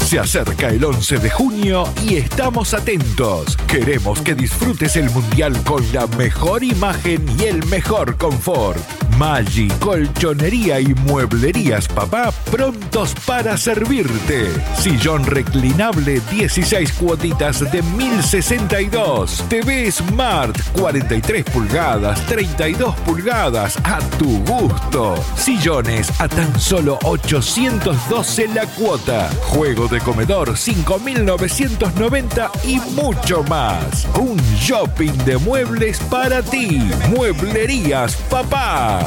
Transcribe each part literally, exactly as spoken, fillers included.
Se acerca el once de junio y estamos atentos. Queremos que disfrutes el Mundial con la mejor imagen y el mejor confort. Maggi, colchonería y mueblerías Papá prontos para servirte. Sillón reclinable dieciséis cuotitas de mil sesenta y dos. T V Smart cuarenta y tres pulgadas, treinta y dos pulgadas a tu gusto. Sillones a tan solo ochocientos doce la cuota. Juego de comedor cinco mil novecientos noventa y mucho más. Un shopping de muebles para ti. Mueblerías Papá.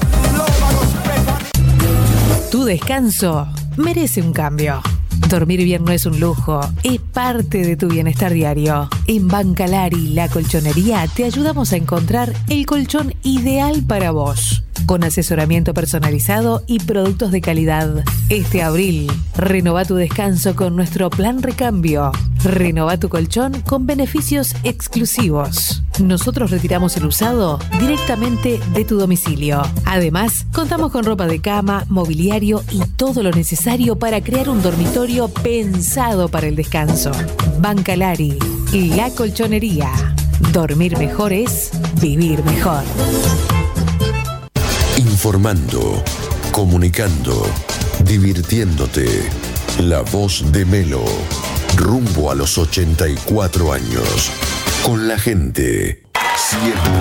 Tu descanso merece un cambio. Dormir bien no es un lujo, es parte de tu bienestar diario. En Bancalari, la colchonería, te ayudamos a encontrar el colchón ideal para vos, con asesoramiento personalizado y productos de calidad. Este abril, renova tu descanso con nuestro plan recambio. Renova tu colchón con beneficios exclusivos. Nosotros retiramos el usado directamente de tu domicilio. Además, contamos con ropa de cama, mobiliario y todo lo necesario para crear un dormitorio pensado para el descanso. Bancalari, la colchonería. Dormir mejor es vivir mejor. Informando, comunicando, divirtiéndote. La voz de Melo. Rumbo a los ochenta y cuatro años. Con la gente. Siempre.